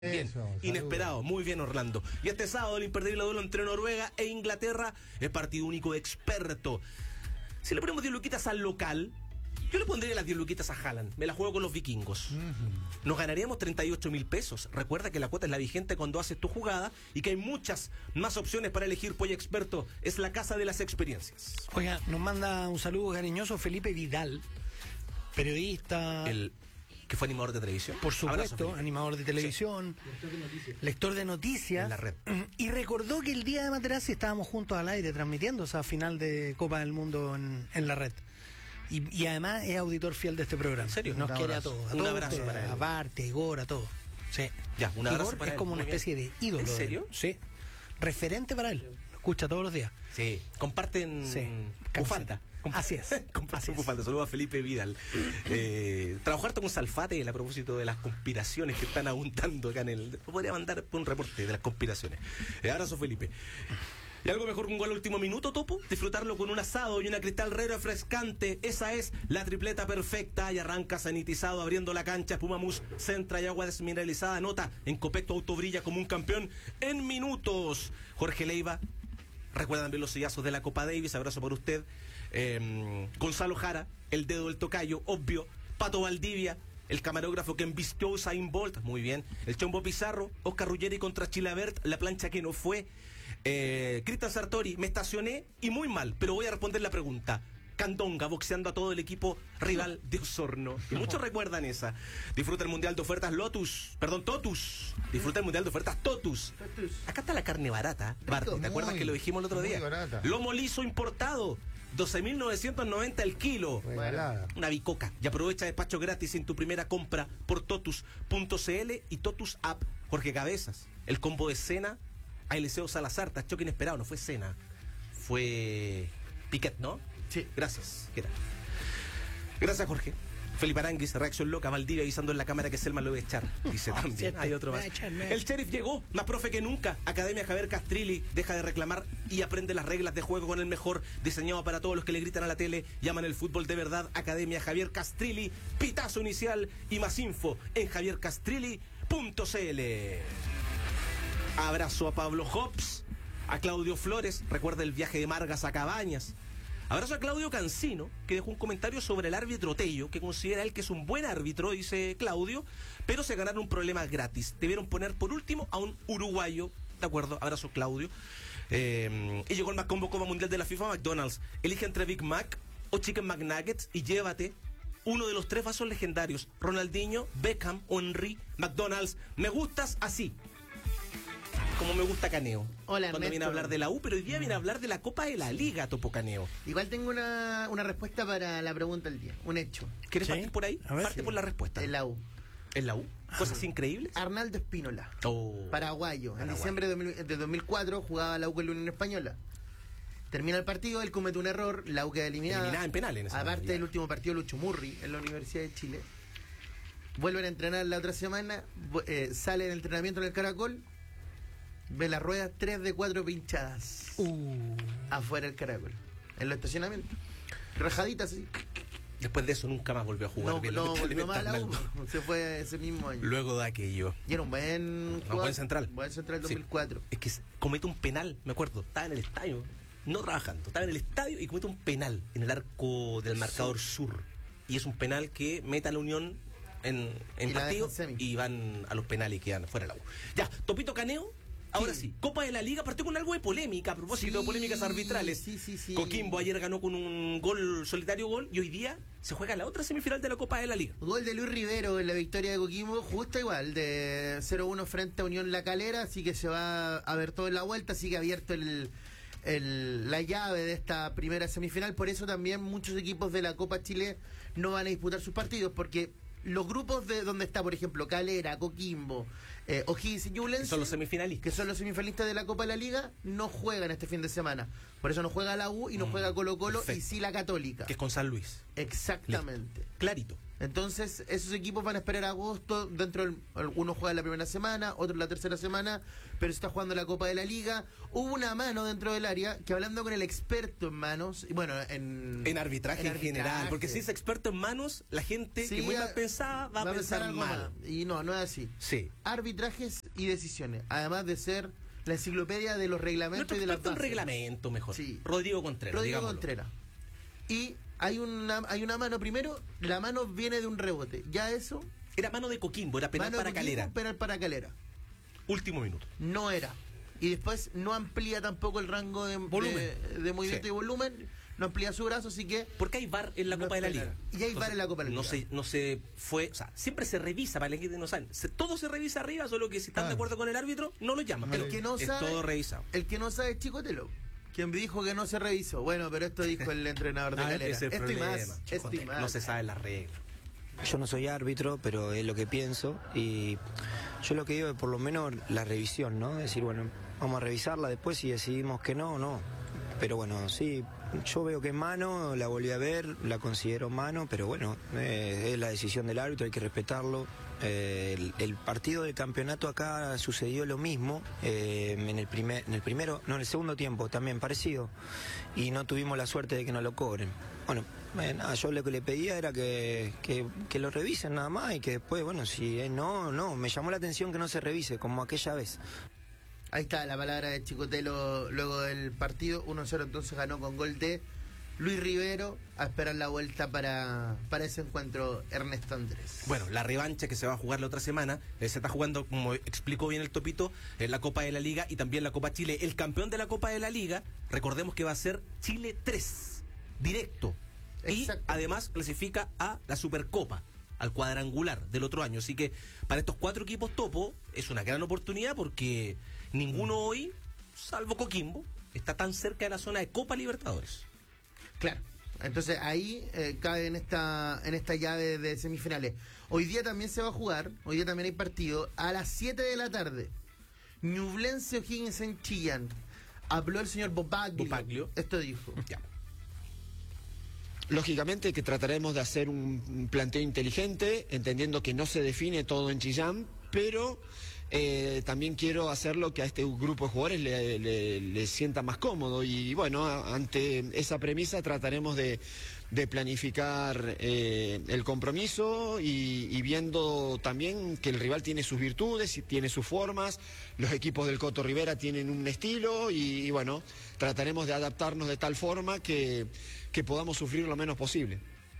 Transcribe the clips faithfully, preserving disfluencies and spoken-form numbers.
Bien, Eso, inesperado, saludos. muy bien Orlando. Y este sábado el imperdible duelo entre Noruega e Inglaterra es partido único experto. Si le ponemos diez luquitas al local, yo le pondría las diez luquitas a Haaland. Me la juego con los vikingos. Uh-huh. Nos ganaríamos treinta y ocho mil pesos. Recuerda que la cuota es la vigente cuando haces tu jugada y que hay muchas más opciones para elegir Polla Experto. Es la casa de las experiencias. Oiga, nos manda un saludo cariñoso Felipe Vidal, periodista. El que fue animador de televisión. Por supuesto, Abrazo, animador de televisión, sí. lector de noticias. Lector de noticias. En la red. Y recordó que el día de Materazzi estábamos juntos al aire transmitiendo esa final de Copa del Mundo en, en la red. Y, y además es auditor fiel de este programa. ¿En serio? Nos Un quiere a abrazo. todos. A Un todos abrazo ustedes, para él. a Bart, a Igor, a todos. Sí. Ya, un abrazo Igor para es él. como una Muy especie bien. de ídolo. ¿En de él. serio? Sí. Referente para él. Lo escucha todos los días. Sí, comparten Sí. bufanda. Compa- Así es. comparten Así es. bufanda. Saludos a Felipe Vidal. Eh, trabajar con Salfate a propósito de las conspiraciones que están abundando acá en el... Podría mandar un reporte de las conspiraciones. Eh, abrazo, Felipe. ¿Y algo mejor que un gol al último minuto, Topo? Disfrutarlo con un asado y una Cristal Rero refrescante. Esa es la tripleta perfecta. Y arranca sanitizado abriendo la cancha. Pumamus centra y agua desmineralizada. Nota, en Copec tu auto brilla como un campeón en minutos. Jorge Leiva. Recuerdan también los sillazos de la Copa Davis. Abrazo por usted. Eh, Gonzalo Jara, el dedo del tocayo, obvio. Pato Valdivia, el camarógrafo que embistió a Usain Bolt, muy bien. El Chombo Pizarro, Oscar Ruggeri contra Chilabert, la plancha que no fue. Eh, Cristian Sartori, me estacioné y muy mal, pero voy a responder la pregunta. Candonga boxeando a todo el equipo rival de Osorno. Y muchos recuerdan esa. Disfruta el Mundial de Ofertas Lotus. Perdón, Totus. Disfruta el Mundial de Ofertas Totus. Acá está la carne barata, Barty. ¿Te acuerdas Muy, que lo dijimos el otro muy día? barata. Lomo liso importado. doce mil novecientos noventa el kilo. Regalada. Una bicoca. Y aprovecha despacho gratis en tu primera compra por totus punto cl y Totus App. Jorge Cabezas. El combo de cena a Eliseo Salazar. Tachoque inesperado. No fue cena. Fue Piquet, ¿no? Sí. Gracias. ¿Qué tal? Gracias, Jorge. Felipe Aranguis, reacción loca. Valdivia avisando en la cámara que Selma lo voy a echar. Dice también. cierto. Hay otro Me más. va a echar, me va a El echar. sheriff llegó, más profe que nunca. Academia Javier Castrilli. Deja de reclamar y aprende las reglas de juego con el mejor. Diseñado para todos los que le gritan a la tele. Llaman el fútbol de verdad. Academia Javier Castrilli. Pitazo inicial y más info en javier castrilli punto cl. Abrazo a Pablo Hobbs, a Claudio Flores. Recuerda el viaje de Margas a Cabañas. Abrazo a Claudio Cancino, que dejó un comentario sobre el árbitro Tello, que considera él que es un buen árbitro, dice Claudio, pero se ganaron un problema gratis. Debieron poner por último a un uruguayo. De acuerdo, abrazo Claudio. Eh, y llegó el más combo Copa Mundial de la FIFA, McDonald's. Elige entre Big Mac o Chicken McNuggets y llévate uno de los tres vasos legendarios: Ronaldinho, Beckham o Henry. McDonald's, me gustas así. Como me gusta Caneo. Hola, Cuando Ernesto. viene a hablar de la U, pero hoy día viene a hablar de la Copa de la Liga, Topo Caneo. Igual tengo una, una respuesta para la pregunta del día. Un hecho. ¿Quieres Sí. partir por ahí? A ver. Parte Sí. por la respuesta. En la U. ¿En la U? ¿Cosas increíbles? Arnaldo Espínola. Oh. Paraguayo. En Paraguay. diciembre de, dos mil de dos mil cuatro jugaba la U con la Unión Española. Termina el partido, él comete un error, la U queda eliminada. Eliminada en penales en esa Aparte manera. del último partido, Lucho Murri, en la Universidad de Chile. Vuelven a entrenar la otra semana, vu- eh, sale el entrenamiento en el Caracol, ve las ruedas tres de cuatro pinchadas. Uh. Afuera del Caracol, en los estacionamientos. Rajaditas así. Después de eso nunca más volvió a jugar No, bien. no, lamentablemente, volvió más a la U. Arnaldo. Se fue ese mismo año. Luego de aquello. Y era un buen Un jugador, buen central. Buen central Sí. dos mil cuatro. Es que s- comete un penal, me acuerdo. Estaba en el estadio, no trabajando. Estaba en el estadio y comete un penal en el arco del marcador sur. Y es un penal que mete a la Unión en, en Y la partido deja en semi. y van a los penales y quedan fuera de la U. Ya, Topito Caneo. Ahora sí. Sí. Copa de la Liga partió con algo de polémica a propósito de Sí, polémicas arbitrales. sí, sí, sí. Coquimbo ayer ganó con un gol, solitario gol, y hoy día se juega la otra semifinal de la Copa de la Liga. Gol de Luis Rivero en la victoria de Coquimbo, justo igual, de cero uno frente a Unión La Calera, así que se va a ver todo en la vuelta, sigue abierto el, el, la llave de esta primera semifinal, por eso también muchos equipos de la Copa Chile no van a disputar sus partidos, porque los grupos de donde está, por ejemplo, Calera, Coquimbo, eh, O'Higgins y Ñublense, Que son los semifinalistas. que son los semifinalistas de la Copa de la Liga, no juegan este fin de semana. Por eso no juega la U y no Mm, juega Colo Colo y perfecto. sí la Católica. Que es con San Luis. Exactamente. Clarito. Entonces, esos equipos van a esperar a agosto. Dentro del, uno juega la primera semana, otro la tercera semana, pero se está jugando la Copa de la Liga. Hubo una mano dentro del área que, hablando con el experto en manos, y bueno, en, En arbitraje en, en arbitraje. general, porque si es experto en manos, la gente Sí, que muy a- mal pensada va, a pensar, algo mal. más. Y no, no es así. Sí. Arbitrajes y decisiones, además de ser la enciclopedia de los reglamentos Nuestro y de las experto en bases. reglamento, mejor. Sí. Rodrigo Contreras. Rodrigo digámoslo. Contreras. Y hay una, hay una mano, primero, la mano viene de un rebote. Ya eso, Era mano de Coquimbo, era penal mano para de Coquimbo, Calera. penal para Calera. Último minuto. No era. Y después no amplía tampoco el rango de Volumen. de, de movimiento Sí. y volumen, no amplía su brazo, así que Porque hay V A R en la No Copa de la es Liga. penal. Y hay V A R en la Copa de la no Liga. Se, no se fue, o sea, siempre se revisa para el equipo de no saben. Se- todo se revisa arriba, solo que si están Ah. de acuerdo con el árbitro, no lo llaman. No Pero el que no es sabe, todo revisado. el que no sabe es Chicotelo, quien dijo que no se revisó. Bueno, pero esto dijo el entrenador de Ah, Calera. ese es el Esto y problema, más, Chico, esto y más. no se sabe las reglas. Yo no soy árbitro, pero es lo que pienso y yo lo que digo es por lo menos la revisión, ¿no? Decir, bueno, vamos a revisarla después si decidimos que no, no. Pero bueno, sí, yo veo que es mano, la volví a ver, la considero mano, pero bueno, eh, es la decisión del árbitro, hay que respetarlo. Eh, el, el partido de campeonato acá sucedió lo mismo, eh, en el primer, en el primero, no, en el segundo tiempo también parecido, y no tuvimos la suerte de que nos lo cobren. Bueno, eh, nada, yo lo que le pedía era que, que, que lo revisen nada más y que después, bueno, si es no, no, me llamó la atención que no se revise, como aquella vez. Ahí está la palabra de Chicotelo luego del partido. uno cero entonces ganó con gol de Luis Rivero. A esperar la vuelta para, para ese encuentro Ernesto Andrés. Bueno, la revancha que se va a jugar la otra semana, eh, se está jugando, como explicó bien el Topito, en la Copa de la Liga y también la Copa Chile. El campeón de la Copa de la Liga, recordemos que va a ser Chile tres, directo. Y Exacto. además clasifica a la Supercopa, al cuadrangular del otro año. Así que para estos cuatro equipos topo es una gran oportunidad porque ninguno hoy, salvo Coquimbo, está tan cerca de la zona de Copa Libertadores. Claro. Entonces ahí eh, cae en esta, en esta llave de semifinales. Hoy día también se va a jugar, hoy día también hay partido, a las siete de la tarde. Ñublense O'Higgins en Chillán. Habló el señor Bobaglio. Bobaglio. Esto dijo. Ya. Lógicamente que trataremos de hacer un, un planteo inteligente, entendiendo que no se define todo en Chillán, pero eh, también quiero hacerlo que a este grupo de jugadores le, le- le sienta más cómodo. Y bueno, a- ante esa premisa trataremos de, de planificar eh, el compromiso y, y viendo también que el rival tiene sus virtudes y tiene sus formas. Los equipos del Coto Rivera tienen un estilo y, y bueno, trataremos de adaptarnos de tal forma que, que podamos sufrir lo menos posible.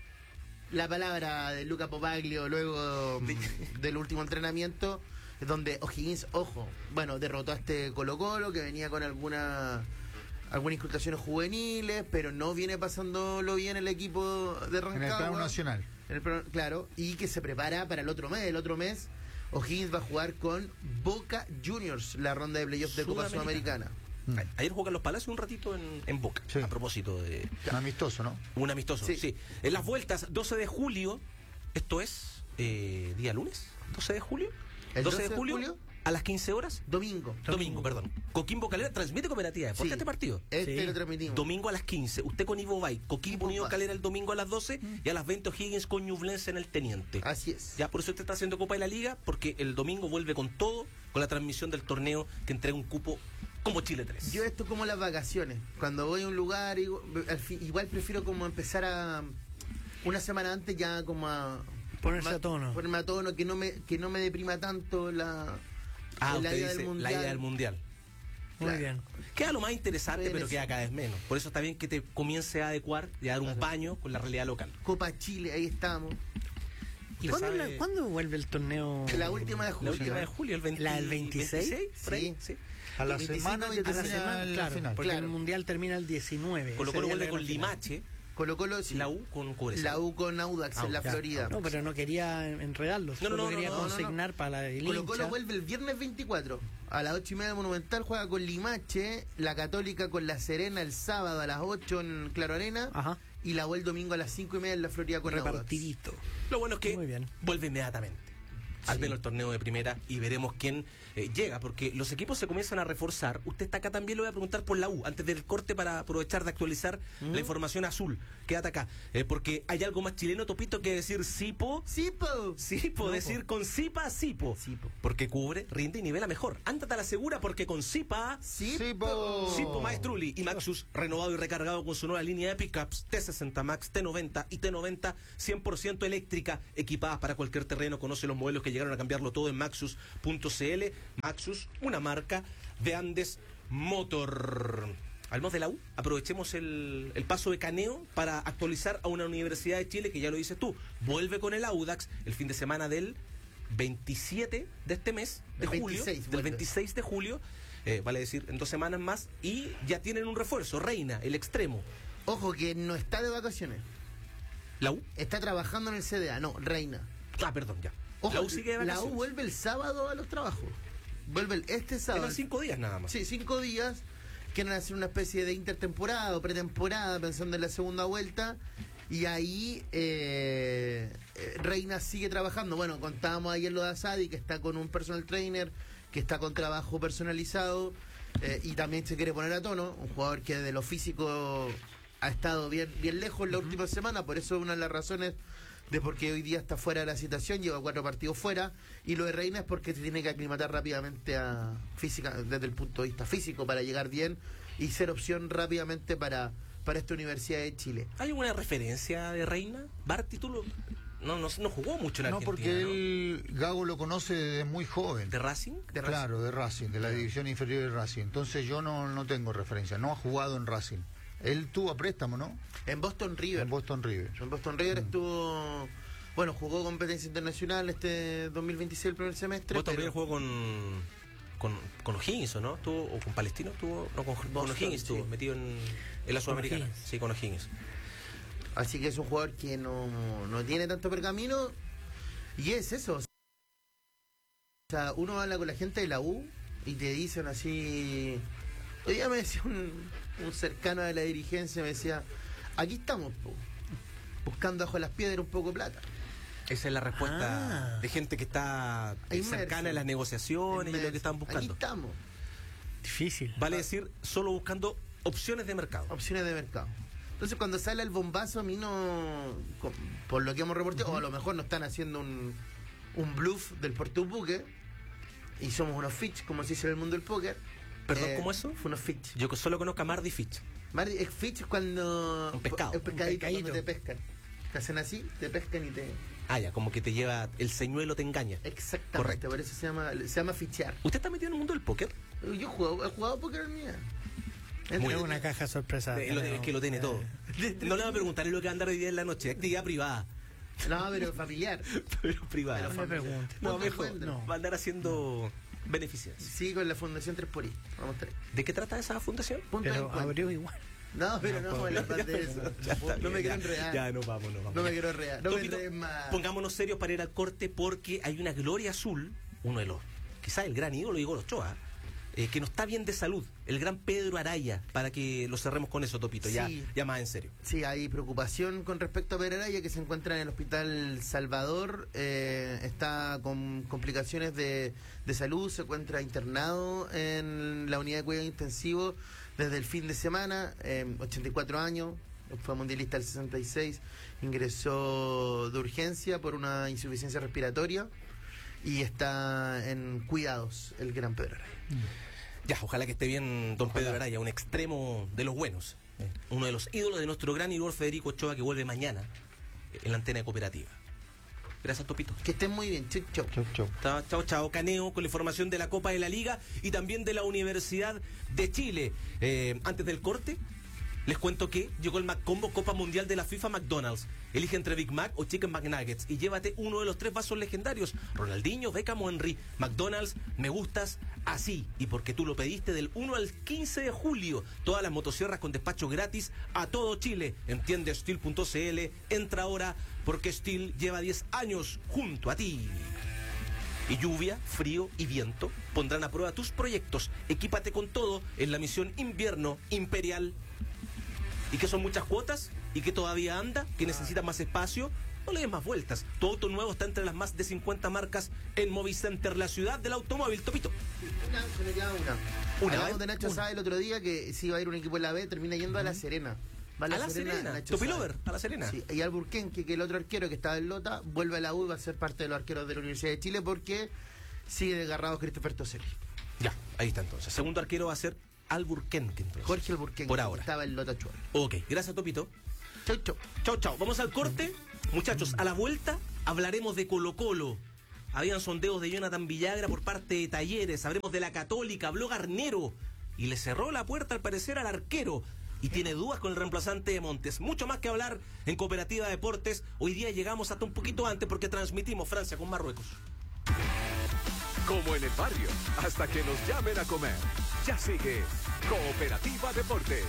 La palabra de Luca Popaglio luego mm, del último entrenamiento, donde O'Higgins, ojo, bueno, derrotó a este Colo Colo que venía con alguna algunas incrustaciones juveniles, pero no viene pasándolo bien el equipo de Rancagua. En el plano nacional. En el plano- claro, y que se prepara para el otro mes. El otro mes O'Higgins va a jugar con Boca Juniors, la ronda de playoffs de Copa Sudamericana. Sudamericana. Mm. A- Ayer jugó Carlos Palacios un ratito en, en Boca, Sí. a propósito de Un amistoso, ¿no? un amistoso. Sí. Sí. En las vueltas, doce de julio, esto es eh, día lunes, doce de julio. ¿El doce de julio, a las quince horas. Domingo. Domingo, perdón. Coquimbo Calera transmite Cooperativa Deportes Sí. este partido. Este Sí. lo transmitimos. Domingo a las quince. Usted con Ivo Bay. Coquimbo Ivo Unión Bay. Calera el domingo a las doce y a las veinte O'Higgins con Ñublense en el Teniente. Así es. Ya por eso usted está haciendo Copa de la Liga, porque el domingo vuelve con todo, con la transmisión del torneo que entrega un cupo como Chile tres. Yo esto como las vacaciones. Cuando voy a un lugar, igual, al fin- igual prefiero como empezar a una semana antes ya como a Ponerse ma- a tono. Ponerme a tono, que no me que no me deprima tanto la Ah, la usted ida dice del mundial. la ida del mundial. Muy Claro. bien. Queda lo más interesante, Puede pero ser. queda cada vez menos. Por eso está bien que te comience a adecuar y a dar un Claro. baño con la realidad local. Copa Chile, ahí estamos. ¿Y Usted cuándo, sabe- la- cuándo vuelve el torneo? La última de La julio. última de julio, el veinte, ¿La del veintiséis? por ahí, Sí. sí. A la veinticinco, semana que A la termina termina semana, la claro, final. porque Claro. el mundial termina el diecinueve. Colo ese Colo día vuelve la con gran final. Limache, Colo Colo, sí. la U con Cobresal. La U con Audax en la Audax. Florida. No, pero no quería enredarlo, No, solo no, no, quería no, no, no, consignar para el Colo hincha. Colo vuelve el viernes veinticuatro a las ocho y media de Monumental, juega con Limache, la Católica con La Serena el sábado a las ocho en Claro Arena Ajá. y la U el domingo a las cinco y media en la Florida con Audax. Repartidito. Lo bueno es que Muy bien. vuelve inmediatamente. al menos el torneo de primera, y veremos quién eh, llega, porque los equipos se comienzan a reforzar. Usted está acá, también le voy a preguntar por la U, antes del corte, para aprovechar de actualizar ¿Mm? la información azul. Quédate acá, eh, porque hay algo más chileno, Topito, que decir Sipo. ¡Sipo! Sipo, No, decir po. con Sipa, Sipo. Sipo. Porque cubre, rinde y nivela mejor. Ándate a la segura, porque con Sipa... ¡Sipo! Sipo Maestruli y Maxus, renovado y recargado con su nueva línea de pickups T sesenta Max, T noventa y T noventa cien por ciento eléctrica, equipadas para cualquier terreno. Conoce los modelos que llegaron a cambiarlo todo en maxus punto c l. Maxus, una marca de Andes Motor. Hablamos de la U, aprovechemos el, el paso de Caneo para actualizar a una Universidad de Chile que, ya lo dices tú, vuelve con el Audax el fin de semana del veintisiete de este mes, de El julio, veintiséis, del vuelve. veintiséis de julio, eh, vale decir, en dos semanas más, y ya tienen un refuerzo, Reina, el extremo. Ojo, que no está de vacaciones. ¿La U? Está trabajando en el C D A. No, Reina. Ah, perdón, ya. Ojo, la U sigue de la vacaciones. U vuelve el sábado a los trabajos. Vuelve el- este sábado. Quedan cinco días nada más. Sí, cinco días. Quieren hacer una especie de intertemporada o pretemporada, pensando en la segunda vuelta. Y ahí eh, eh, Reina sigue trabajando. Bueno, contábamos ayer lo de Asadi, que está con un personal trainer, que está con trabajo personalizado. eh, y también se quiere poner a tono. Un jugador que de lo físico ha estado bien, bien lejos en la última semana. Por eso es una de las razones de por qué hoy día está fuera de la situación, lleva cuatro partidos fuera, y lo de Reina es porque se tiene que aclimatar rápidamente a física, desde el punto de vista físico, para llegar bien y ser opción rápidamente para, para esta Universidad de Chile. ¿Hay alguna referencia de Reina? Barty, tú lo... no, no, no jugó mucho en No, Argentina, porque ¿no? él, Gago lo conoce desde muy joven. ¿De Racing? De Racing. Claro, de Racing, de la división inferior de Racing. Entonces yo no, no tengo referencia, no ha jugado en Racing. Él tuvo a préstamo, ¿no? En Boston River. En Boston River. En Boston River estuvo... Bueno, jugó competencia internacional este dos mil veintiséis, el primer semestre. Vos también pero- jugó con, con, con O'Higgins, ¿o no? ¿Estuvo, o con Palestino? ¿Estuvo? No, con, con Boston, O'Higgins estuvo, sí. metido en, en la Sudamericana. O'Higgins. Sí, con O'Higgins. Así que es un jugador que no, no tiene tanto pergamino. Y es eso. O sea, uno habla con la gente de la U y te dicen así... Hoy día me decía un, un cercano de la dirigencia, me decía, aquí estamos, po, buscando bajo las piedras un poco de plata. Esa es la respuesta Ah. de gente que está eh, Inmerso. cercana en las negociaciones y lo que están Aquí buscando. estamos, Difícil. Vale decir, solo buscando opciones de mercado. opciones de mercado. Entonces cuando sale el bombazo, a mí no, con- por lo que hemos reportado, o a lo mejor nos están haciendo un, un bluff del portubuque y somos unos fitch, como se dice en el mundo del póker. ¿Perdón, Eh, cómo eso? Fue unos fitch. Yo solo conozco a Mardi Fitch. Mardi, es fitch cuando... Un pescado. El pescadito, Un pescadito. cuando te pescan. Te hacen así, te pescan y te... Ah, ya, como que te lleva, el señuelo te engaña. Exactamente, Correcto. por eso se llama, se llama fichear. ¿Usted está metido en el mundo del póker? Yo he jugado, he jugado póker en mía. Muy Es bien. una caja sorpresa. Eh, lo- es que lo tiene todo. No le va a preguntar en lo que va a andar hoy día en la noche. Actividad privada. No, pero familiar. Pero privada. Pero No me pregunte. No, Ponte mejor. cuenta. no. Va a andar haciendo beneficencias. Sí, con la Fundación tres por I. Vamos a estar ahí. ¿De qué trata esa fundación? Punto de Pero encuentro. abrió igual. No, pero no, vamos a hablar más de eso. Ya está No bien, me quiero ya. enredar. Ya, no vamos, no vamos. No me quiero enredar. No me Topito, enredes más. pongámonos serios para ir al corte, porque hay una Gloria Azul, uno de los, quizás el gran ídolo, Igor Ochoa, eh, que no está bien de salud, el gran Pedro Araya, para que lo cerremos con eso, Topito, ya, Sí. ya más en serio. Sí, hay preocupación con respecto a Peraraya, que se encuentra en el Hospital Salvador. eh, está con complicaciones de, de salud, se encuentra internado en la unidad de cuidado intensivo desde el fin de semana, eh, ochenta y cuatro años, fue mundialista del sesenta y seis, ingresó de urgencia por una insuficiencia respiratoria y está en cuidados el gran Pedro Araya. Ya, ojalá que esté bien don Pedro Araya, un extremo de los buenos, eh, uno de los ídolos de nuestro gran ídolo Federico Ochoa, que vuelve mañana eh, en la antena de Cooperativa. Gracias, Topito. Que estén muy bien, chau, chau. Chau, chau. Chao, chao, chao. Caneo con la información de la Copa de la Liga y también de la Universidad de Chile. Eh, antes del corte, les cuento que llegó el McCombo Copa Mundial de la FIFA McDonald's. Elige entre Big Mac o Chicken McNuggets y llévate uno de los tres vasos legendarios: Ronaldinho, Beckham o Henry. McDonald's, me gustas así. Y porque tú lo pediste, del uno al quince de julio, todas las motosierras con despacho gratis a todo Chile. Entiende Steel punto c l. Entra ahora, porque Steel lleva diez años junto a ti. Y lluvia, frío y viento pondrán a prueba tus proyectos. Equípate con todo en la misión Invierno Imperial. ¿Y que son muchas cuotas? ¿Y que todavía anda? ¿Que necesita más espacio? No le des más vueltas. Tu auto nuevo está entre las más de cincuenta marcas en Movicenter, la ciudad del automóvil. Topito. Una, se me queda una. Una, Hablamos ¿eh? de Nacho Una. Sáez el otro día que si iba a ir un equipo en la B, termina yendo a La Serena. Va A La Serena. Nacho Topilover, Sáez. a La Serena. Sí, y Alburquenque, que el otro arquero que estaba en Lota, vuelve a la U y va a ser parte de los arqueros de la Universidad de Chile porque sigue desgarrado Christopher Toselli. Ya, ahí está entonces. Segundo arquero va a ser Alburquerque, entonces. Jorge Alburquenque, Por que ahora. estaba en Lota Chuar. Ok, gracias, Topito. Chau, chau. Chau, chau. Vamos al corte. Muchachos, a la vuelta hablaremos de Colo Colo. Habían sondeos de Jonathan Villagra por parte de Talleres. Hablemos de la Católica. Habló Garnero y le cerró la puerta al parecer al arquero. Y tiene dudas con el reemplazante de Montes. Mucho más que hablar en Cooperativa Deportes. Hoy día llegamos hasta un poquito antes porque transmitimos Francia con Marruecos. Como en el barrio, hasta que nos llamen a comer. Ya sigue Cooperativa Deportes.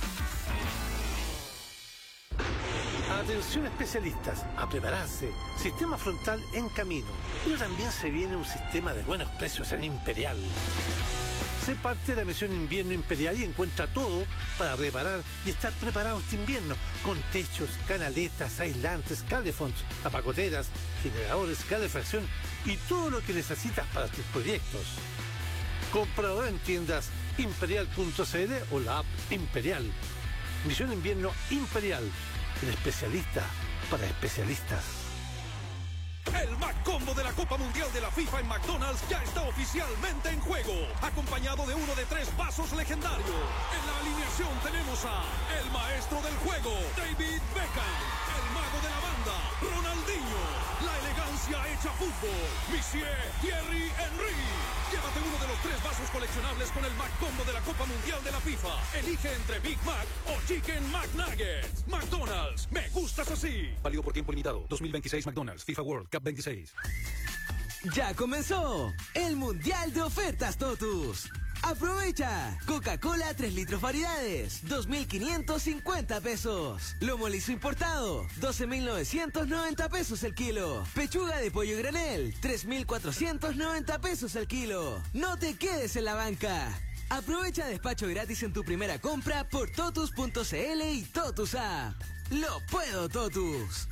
Atención especialistas, a prepararse. Sistema frontal en camino. Pero también se viene un sistema de buenos precios en Imperial. Sé parte de la misión Invierno Imperial y encuentra todo para reparar y estar preparado este invierno. Con techos, canaletas, aislantes, calefonds, apagoteras, generadores, calefacción y todo lo que necesitas para tus proyectos. Comprador en tiendas imperial punto c l o la app Imperial. Misión Invierno Imperial. El especialista para especialistas. El Mac Combo de la Copa Mundial de la FIFA en McDonald's ya está oficialmente en juego, acompañado de uno de tres vasos legendarios. En la alineación tenemos a el maestro del juego, David Beckham, el mago de la banda, Ronaldinho, la elegancia hecha fútbol, Monsieur Thierry Henry. Llévate uno de los tres vasos coleccionables con el Mac Combo de la Copa Mundial de la FIFA. Elige entre Big Mac o Chicken McNuggets. McDonald's, me gustas así. Válido por tiempo limitado. dos mil veintiséis McDonald's, FIFA World Cup veintiséis. Ya comenzó el Mundial de Ofertas Totus. ¡Aprovecha! Coca-Cola tres litros variedades, dos mil quinientos cincuenta pesos. Lomo liso importado, doce mil novecientos noventa pesos el kilo. Pechuga de pollo granel, tres mil cuatrocientos noventa pesos el kilo. No te quedes en la banca. Aprovecha despacho gratis en tu primera compra por totus punto c l y Totus App. ¡Lo puedo, Totus!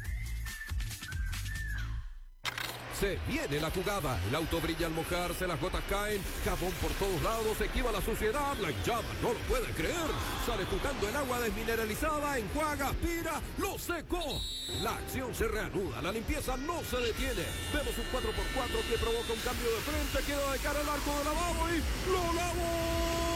Se viene la jugada, el auto brilla al mojarse, las gotas caen, jabón por todos lados, se esquiva la suciedad, la llama no lo puede creer. Sale jugando el agua desmineralizada, enjuaga, aspira, lo secó. La acción se reanuda, la limpieza no se detiene. Vemos un cuatro por cuatro que provoca un cambio de frente, queda de cara al arco de lavado y ¡lo lavó!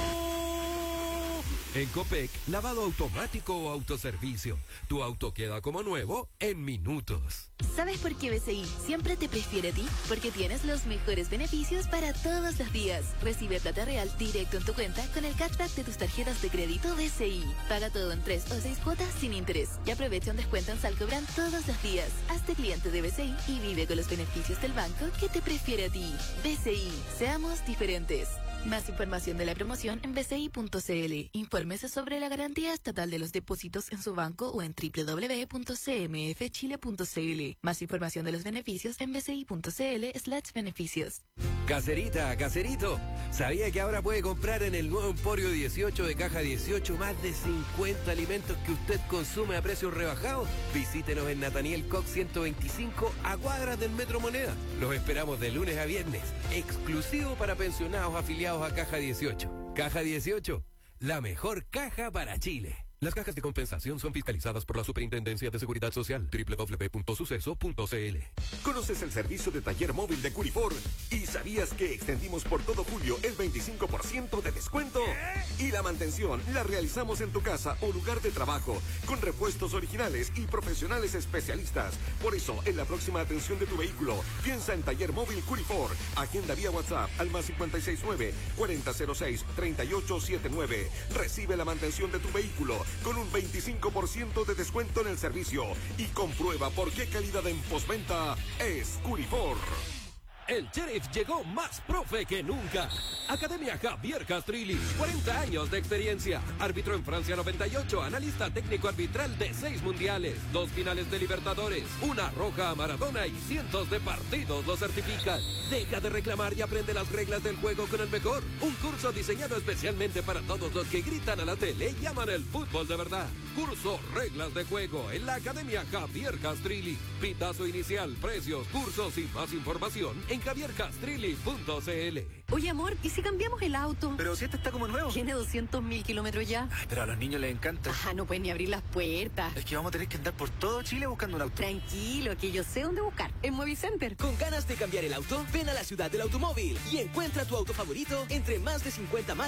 En Copec, lavado automático o autoservicio. Tu auto queda como nuevo en minutos. ¿Sabes por qué B C I siempre te prefiere a ti? Porque tienes los mejores beneficios para todos los días. Recibe plata real directo en tu cuenta con el cashback de tus tarjetas de crédito B C I. Paga todo en tres o seis cuotas sin interés. Y aprovecha un descuento en Salcobran todos los días. Hazte cliente de B C I y vive con los beneficios del banco que te prefiere a ti. B C I. Seamos diferentes. Más información de la promoción en b c i punto c l. Infórmese sobre la garantía estatal de los depósitos en su banco o en w w w punto c m f chile punto c l. Más información de los beneficios en b c i punto c l slash beneficios. Caserita, caserito, ¿sabía que ahora puede comprar en el nuevo Emporio dieciocho de Caja dieciocho más de cincuenta alimentos que usted consume a precios rebajados? Visítenos en Nathaniel Cox ciento veinticinco a cuadras del Metro Moneda. Los esperamos de lunes a viernes, exclusivo para pensionados afiliados a Caja dieciocho. Caja dieciocho, la mejor caja para Chile. Las cajas de compensación son fiscalizadas por la Superintendencia de Seguridad Social. w w w punto suceso punto c l. ¿Conoces el servicio de taller móvil de Curifor? ¿Y sabías que extendimos por todo julio el veinticinco por ciento de descuento? Y la mantención la realizamos en tu casa o lugar de trabajo, con repuestos originales y profesionales especialistas. Por eso, en la próxima atención de tu vehículo, piensa en Taller Móvil Curifor. Agenda vía WhatsApp al más cincuenta y seis nueve, cuarenta cero seis, treinta y ocho setenta y nueve. Recibe la mantención de tu vehículo con un veinticinco por ciento de descuento en el servicio y comprueba por qué calidad en postventa es Curifor. El Sheriff llegó más profe que nunca. Academia Javier Castrilli, cuarenta años de experiencia. Árbitro en Francia noventa y ocho, analista técnico arbitral de seis mundiales, dos finales de Libertadores, una roja a Maradona y cientos de partidos lo certifican. Deja de reclamar y aprende las reglas del juego con el mejor. Un curso diseñado especialmente para todos los que gritan a la tele y aman el fútbol de verdad. Curso Reglas de Juego en la Academia Javier Castrilli. Pitazo inicial, precios, cursos y más información en javier castrilli punto c l. Oye, amor, ¿y si cambiamos el auto? Pero si este está como nuevo. Tiene doscientos mil kilómetros ya. Ay, pero a los niños les encanta. Ah, no pueden ni abrir las puertas. Es que vamos a tener que andar por todo Chile buscando un auto. Tranquilo, que yo sé dónde buscar. En Movicenter. Con ganas de cambiar el auto, ven a la ciudad del automóvil y encuentra tu auto favorito entre más de cincuenta marcas.